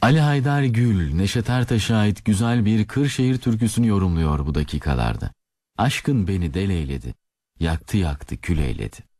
Ali Haydar Gül, Neşet Ertaş'a ait güzel bir Kırşehir türküsünü yorumluyor bu dakikalarda. Aşkın beni del eyledi, yaktı yaktı kül eyledi.